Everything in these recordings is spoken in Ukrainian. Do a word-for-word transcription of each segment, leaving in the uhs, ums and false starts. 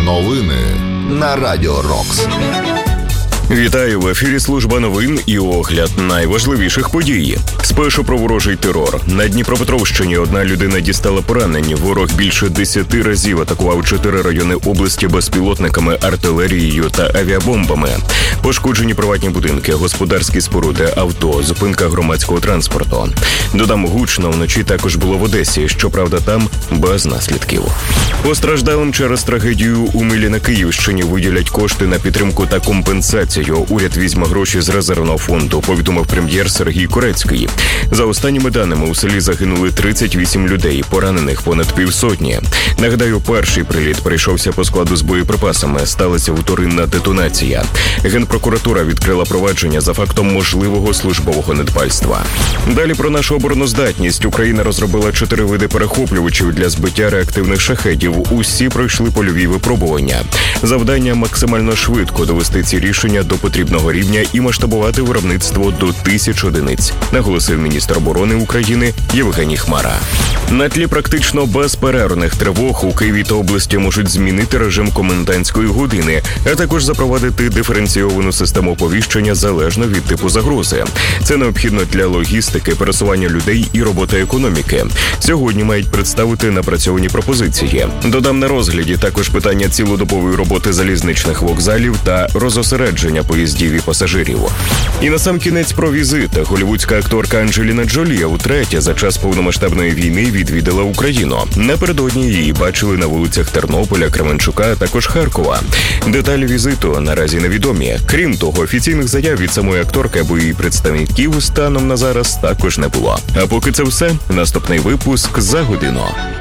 Новини на Радіо Рокс. Вітаю, в ефірі служба новин і огляд найважливіших подій. Спершу про ворожий терор. На Дніпропетровщині одна людина дістала поранення. Ворог більше десяти разів атакував чотири райони області безпілотниками, артилерією та авіабомбами. Пошкоджені приватні будинки, господарські споруди, авто, зупинка громадського транспорту. Додам, гучно вночі також було в Одесі, щоправда там без наслідків. Постраждалим через трагедію у Милі на Київщині виділять кошти на підтримку та компенсацію. Уряд візьме гроші з резервного фонду, повідомив прем'єр Сергій Корецький. За останніми даними, у селі загинули тридцять вісім людей, поранених понад півсотні. Нагадаю, перший приліт прийшовся по складу з боєприпасами, сталася вторинна детонація. Генпрокуратура відкрила провадження за фактом можливого службового недбальства. Далі про нашу обороноздатність. Україна розробила чотири види перехоплювачів для збиття реактивних шахедів. Усі пройшли польові випробування. Завдання – максимально швидко довести ці рішення до потрібного рівня і масштабувати виробництво до тисяч одиниць, наголосив міністр оборони України Євгеній Хмара. На тлі практично безперервних тривог у Києві та області можуть змінити режим комендантської години, а також запровадити диференційовану систему оповіщення залежно від типу загрози. Це необхідно для логістики, пересування людей і роботи економіки. Сьогодні мають представити напрацьовані пропозиції. Додам, на розгляді також питання цілодобової роботи залізничних вокзалів та розосередження поїздів і пасажирів. І насамкінець про візит. Голлівудська акторка Анджеліна Джолі втретє за час повномасштабної війни відвідала Україну. Напередодні її бачили на вулицях Тернополя, Кременчука, а також Харкова. Деталі візиту наразі невідомі. Крім того, офіційних заяв від самої акторки або її представників станом на зараз також не було. А поки це все, наступний випуск за годину.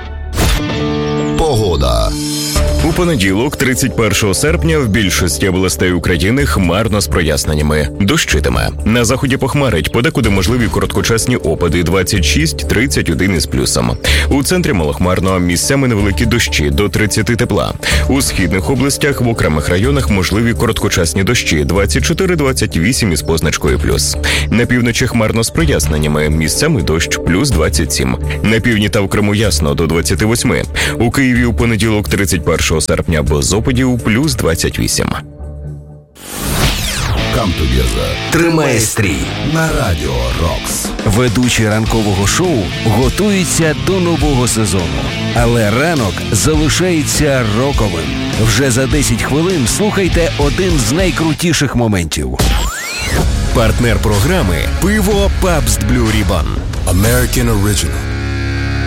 Погода. У понеділок, тридцять першого серпня, в більшості областей України хмарно з проясненнями. Дощитиме. На заході похмарить, подекуди можливі короткочасні опади двадцять шість - тридцять один із плюсом. У центрі малохмарно, місцями невеликі дощі до тридцяти тепла. У східних областях в окремих районах можливі короткочасні дощі двадцять чотири - двадцять вісім із позначкою плюс. На півночі хмарно з проясненнями, місцями дощ плюс двадцять сім. На півдні та в Криму ясно до двадцяти восьми. У Києві у понеділок, тридцять першого серпня, без опадів плюс двадцять вісім. Come together. Тримає стрій На Радіо Рокс. Ведучі ранкового шоу готуються до нового сезону. Але ранок залишається роковим. Вже за десять хвилин слухайте один з найкрутіших моментів. Партнер програми – пиво Pabst Blue Ribbon. American Original.